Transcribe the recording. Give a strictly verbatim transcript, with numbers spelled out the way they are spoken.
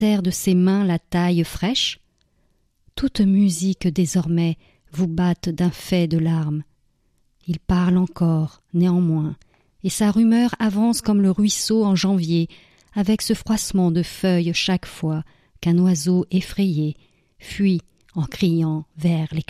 terre de ses mains la taille fraîche? Toute musique désormais vous batte d'un fait de larmes. Il parle encore, néanmoins, et sa rumeur avance comme le ruisseau en janvier, avec ce froissement de feuilles chaque fois qu'un oiseau effrayé fuit en criant vers les